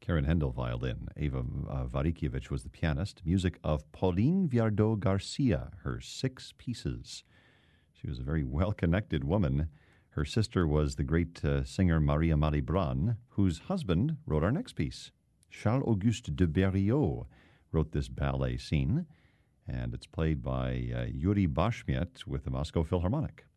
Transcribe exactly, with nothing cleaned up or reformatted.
Karen Hendel, violin. Eva uh, Varikiewicz was the pianist. Music of Pauline Viardot Garcia, her Six Pieces. She was a very well-connected woman. Her sister was the great uh, singer Maria Malibran, whose husband wrote our next piece. Charles-Auguste de Berriot wrote this ballet scene, and it's played by uh, Yuri Bashmiet with the Moscow Philharmonic.